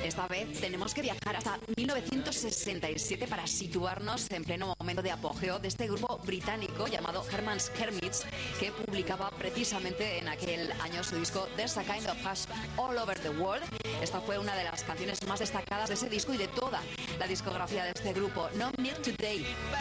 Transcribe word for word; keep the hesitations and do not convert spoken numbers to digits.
Esta vez tenemos que viajar hasta mil novecientos sesenta y siete para situarnos en pleno momento de apogeo de este grupo británico llamado Herman's Hermits, que publicaba precisamente en aquel año su disco There's a Kind of Hush All Over the World. Esta fue una de las canciones más destacadas de ese disco y de toda la discografía de este grupo, No Need Today.